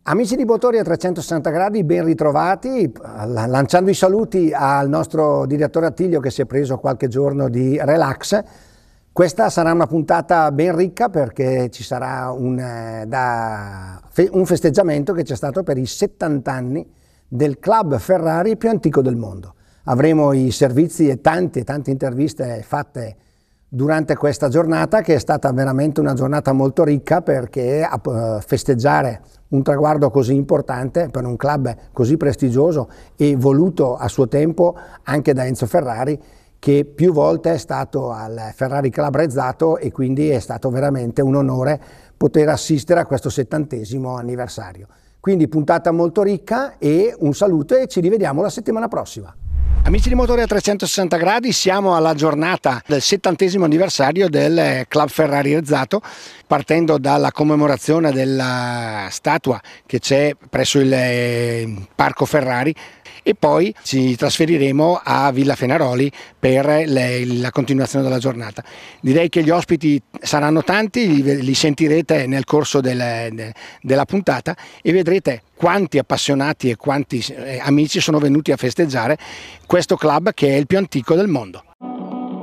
Amici di Motori a 360 gradi, ben ritrovati, lanciando i saluti al nostro direttore Attilio che si è preso qualche giorno di relax. Questa sarà una puntata ben ricca perché ci sarà un festeggiamento che c'è stato per i 70 anni del club Ferrari più antico del mondo. Avremo i servizi e tante interviste fatte durante questa giornata, che è stata veramente una giornata molto ricca, perché a festeggiare un traguardo così importante per un club così prestigioso e voluto a suo tempo anche da Enzo Ferrari, che più volte è stato al Ferrari Club Rezzato, e quindi è stato veramente un onore poter assistere a questo 70° anniversario. Quindi puntata molto ricca, e un saluto e ci rivediamo la settimana prossima. Amici di Motori a 360 gradi, siamo alla giornata del 70° anniversario del Club Ferrari Rezzato, partendo dalla commemorazione della statua che c'è presso il Parco Ferrari, e poi ci trasferiremo a Villa Fenaroli per la continuazione della giornata. Direi che gli ospiti saranno tanti, li sentirete nel corso della puntata e vedrete quanti appassionati e quanti amici sono venuti a festeggiare questo club che è il più antico del mondo.